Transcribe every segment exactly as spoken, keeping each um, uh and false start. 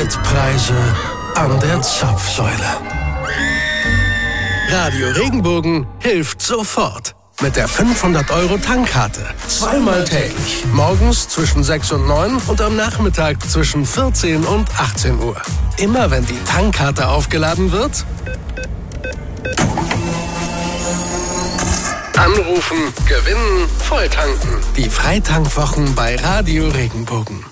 Spritpreise an der Zapfsäule. Radio Regenbogen hilft sofort. Mit der fünfhundert Euro Tankkarte. Zweimal täglich. Morgens zwischen sechs und neun und am Nachmittag zwischen vierzehn und achtzehn Uhr. Immer wenn die Tankkarte aufgeladen wird, anrufen, gewinnen, volltanken. Die Freitankwochen bei Radio Regenbogen.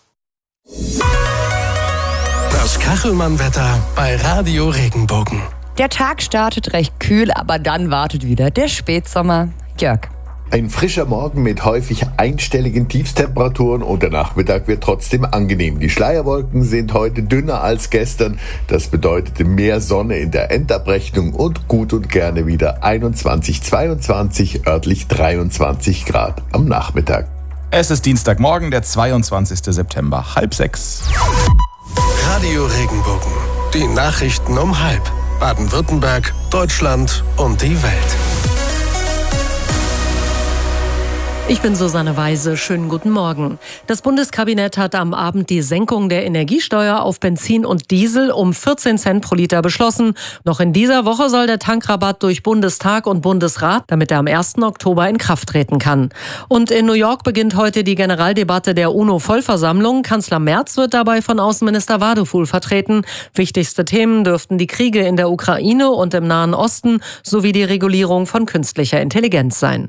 Das Kachelmann-Wetter bei Radio Regenbogen. Der Tag startet recht kühl, aber dann wartet wieder der Spätsommer. Jörg. Ein frischer Morgen mit häufig einstelligen Tiefstemperaturen und der Nachmittag wird trotzdem angenehm. Die Schleierwolken sind heute dünner als gestern. Das bedeutet mehr Sonne in der Endabrechnung und gut und gerne wieder einundzwanzig, zweiundzwanzig, örtlich dreiundzwanzig Grad am Nachmittag. Es ist Dienstagmorgen, der zweiundzwanzigster September, halb sechs. Radio Regenbogen. Die Nachrichten um halb. Baden-Württemberg, Deutschland und die Welt. Ich bin Susanne Weise. Schönen guten Morgen. Das Bundeskabinett hat am Abend die Senkung der Energiesteuer auf Benzin und Diesel um vierzehn Cent pro Liter beschlossen. Noch in dieser Woche soll der Tankrabatt durch Bundestag und Bundesrat, damit er am ersten Oktober in Kraft treten kann. Und in New York beginnt heute die Generaldebatte der UNO-Vollversammlung. Kanzler Merz wird dabei von Außenminister Wadeful vertreten. Wichtigste Themen dürften die Kriege in der Ukraine und im Nahen Osten sowie die Regulierung von künstlicher Intelligenz sein.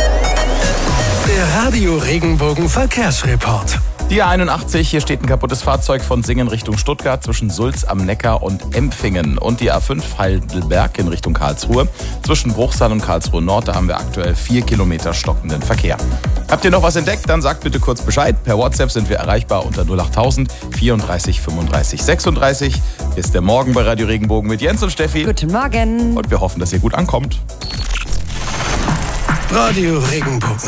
Der Radio Regenbogen Verkehrsreport. Die A einundachtzig, hier steht ein kaputtes Fahrzeug von Singen Richtung Stuttgart zwischen Sulz am Neckar und Empfingen. Und die A fünf Heidelberg in Richtung Karlsruhe. Zwischen Bruchsal und Karlsruhe Nord, da haben wir aktuell vier Kilometer stockenden Verkehr. Habt ihr noch was entdeckt? Dann sagt bitte kurz Bescheid. Per WhatsApp sind wir erreichbar unter null acht tausend vierunddreißig fünfunddreißig sechsunddreißig. Bis der Morgen bei Radio Regenbogen mit Jens und Steffi. Guten Morgen. Und wir hoffen, dass ihr gut ankommt. Radio Regenbogen.